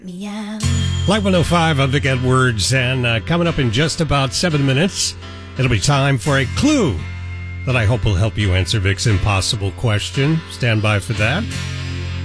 Meow. Live 105, I'm Vic Edwards, and coming up in just about 7 minutes, it'll be time for a clue that I hope will help you answer Vic's impossible question. Stand by for that.